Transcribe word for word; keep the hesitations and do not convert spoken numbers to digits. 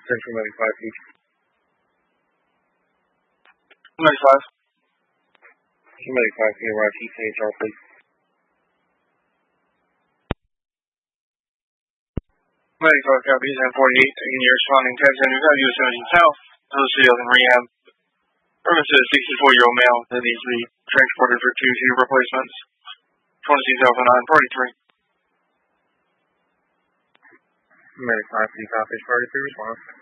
Central Medic five, please. Medic five. Central Medic five, can you arrive to C H R, please? Medic five, copy, ten forty-eight, taking your responding text and you've U S seventeen South, those field in rehab. Reference to a sixty-four-year-old male that needs to be transported for two two replacements. twenty-two thousand nine forty-three. Medic five, please, office party three response.